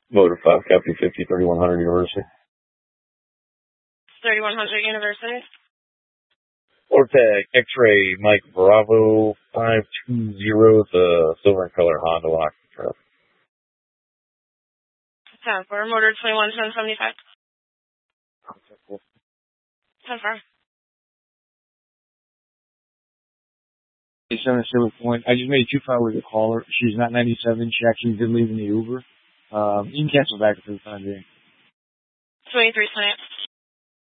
Motor 5, Copy 50, 3100 University. 3100 University. Ortec X-Ray Mike Bravo 520, the silver and color Honda Lock truck. 10-4, motor 211075. 10-4. 7 Silver Point. I just made 2-5 with a caller. She's not 97. She actually did leave in the Uber. You can cancel back for the time being. 2328.